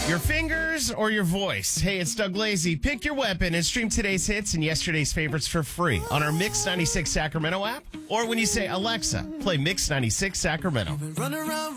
Your fingers or your voice? Hey, it's Doug Lazy. Pick your weapon and stream today's hits and yesterday's favorites for free on our Mix 96 Sacramento app. Or when you say, Alexa, play Mix 96 Sacramento. Run around